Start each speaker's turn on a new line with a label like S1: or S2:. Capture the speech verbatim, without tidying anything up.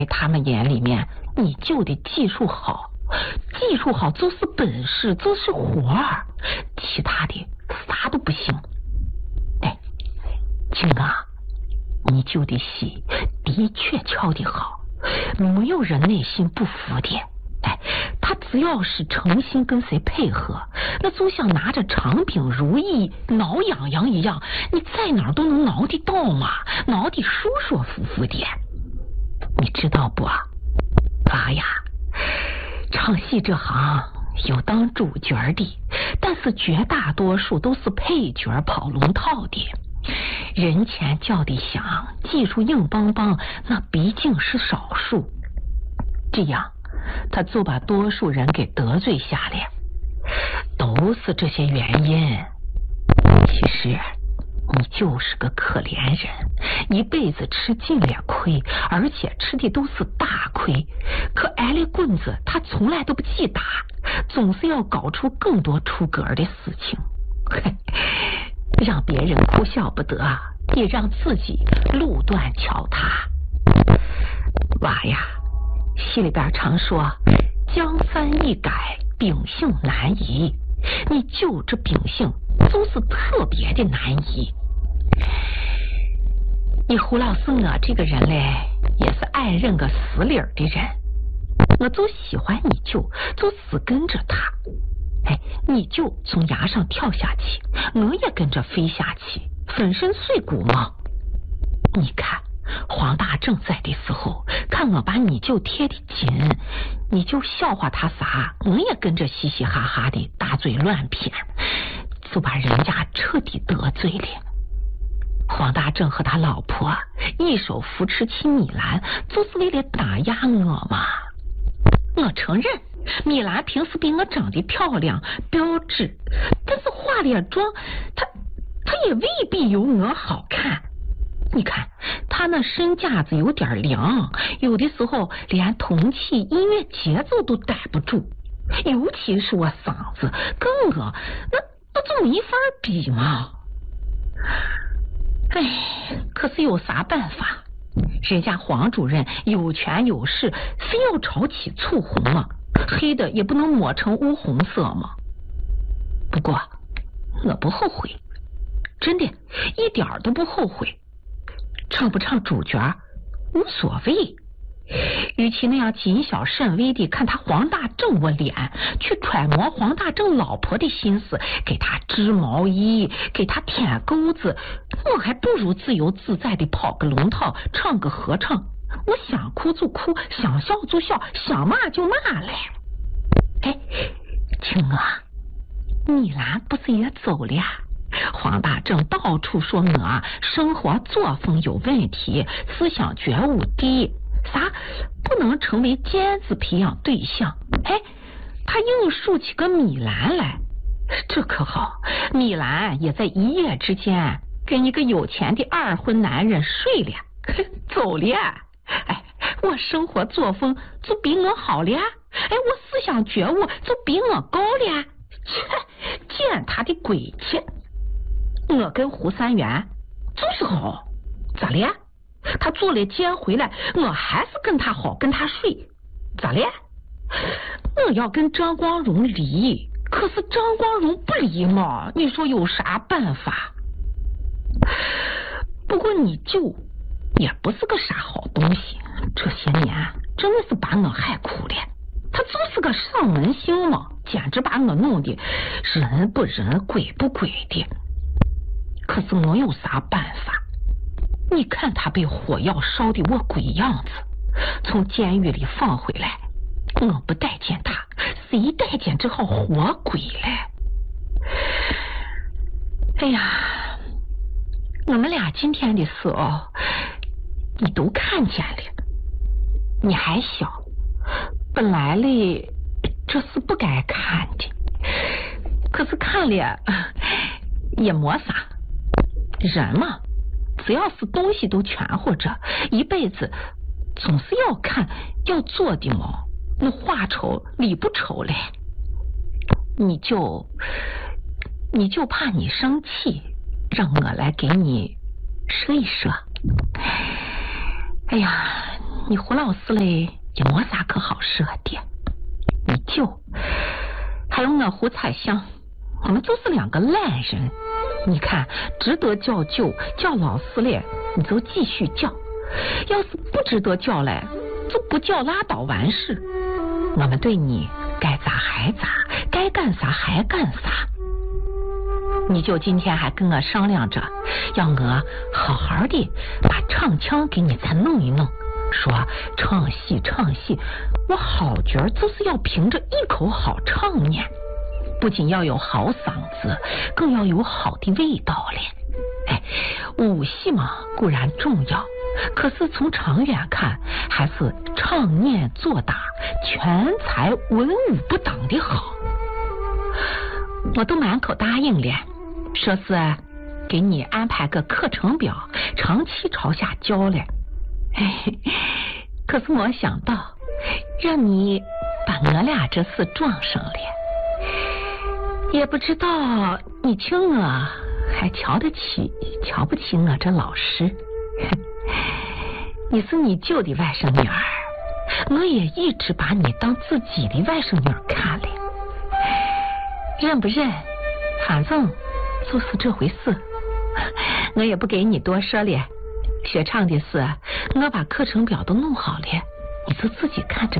S1: 他们眼里面，你就得技术好，技术好就是本事，就是活儿，其他的啥都不行。哎，静啊，你就得戏的确敲得好，没有人内心不服的。哎，他只要是诚心跟谁配合，那就像拿着长柄如意挠痒痒一样，你在哪儿都能挠得到嘛，挠得舒舒服服的。你知道不啊？娃呀，唱戏这行有当主角的，但是绝大多数都是配角跑龙套的。人前叫的响，技术硬邦邦，那毕竟是少数。这样他就把多数人给得罪下来，都是这些原因。其实你就是个可怜人，一辈子吃尽了亏，而且吃的都是大亏。可挨了棍子，他从来都不记打，总是要搞出更多出格的事情。让别人哭笑不得，也让自己路断桥塌。娃呀，戏里边常说江山易改，秉性难移，你就这秉性就是特别的难移。你胡老师我这个人嘞，也是爱认个死理儿的人，我就喜欢你舅，就死跟着他。哎，你舅从崖上跳下去，我也跟着飞下去，粉身碎骨嘛。你看黄大正在的时候，看我把你舅贴得紧，你就笑话他啥，我也跟着嘻嘻哈哈的大嘴乱谝，就把人家彻底得罪了。黄大正和他老婆一手扶持起米兰，就是为了打压我嘛。我承认米兰平时比我长得漂亮标致，但是化了妆她她也未必有我好看。你看她那身架子有点凉，有的时候连同气音乐节奏都逮不住，尤其是我嗓子跟我那那就没法比嘛。哎，可是有啥办法，人家黄主任有权有势，非要炒起醋红嘛，黑的也不能抹成乌红色嘛。不过我不后悔，真的一点都不后悔。唱不唱主角无所谓，与其那样谨小慎微的看他黄大正我脸，去揣摩黄大正老婆的心思，给他织毛衣，给他舔钩子，我还不如自由自在的跑个龙套，唱个合唱，我想哭就哭，想笑就笑，想骂就骂嘞。哎，青啊，米兰不是也走了呀？黄大正到处说我生活作风有问题，思想觉悟低，啥不能成为尖子培养对象。哎，他硬竖起个米兰来，这可好，米兰也在一夜之间跟一个有钱的二婚男人睡了，走了。哎，我生活作风就比我好了，哎，我思想觉悟就比我高了，切，见他的鬼气！我跟胡三元就是好，咋了？他做了奸回来，我还是跟他好，跟他睡，咋了？我要跟张光荣离，可是张光荣不离嘛，你说有啥办法？不过你舅也不是个啥好东西，这些年真的是把我害苦了。他就是个上门星嘛，简直把我弄得人不人鬼不鬼的。可是我有啥办法？你看他被火药烧的我鬼样子，从监狱里放回来，我不待见他，谁待见这号活鬼嘞？哎呀，我们俩今天的事哦，你都看见了。你还小，本来嘞这是不该看的，可是看了也没啥。人嘛，只要是东西都全活着，一辈子总是要看要做的嘛，那话丑理不丑嘞。你就你就怕你生气，让我来给你说一说。哎呀， 你胡老师嘞也没啥可好说的。你舅还有我胡彩香，我们就是两个烂人。你看，值得叫舅叫老师嘞，你就继续叫；要是不值得叫嘞，就不叫拉倒完事。我们对你该咋还咋，该干啥还干啥。你舅今天还跟我商量着，要我好好的把唱腔给你再弄一弄，说唱戏唱戏，我好角就是要凭着一口好唱念，不仅要有好嗓子，更要有好的味道嘞。哎，武戏嘛固然重要，可是从长远看，还是唱念做打全才文武不当的好。我都满口答应了，说是给你安排个课程表，长期朝下教嘞。哎，可是没想到让你把我俩这事撞上了，也不知道你请我还瞧得起瞧不起我这老师。你是你舅的外甥女儿，我也一直把你当自己的外甥女儿看了，认不认反正就是这回事，我也不给你多说了。学唱的事我把课程表都弄好了，你就自己看着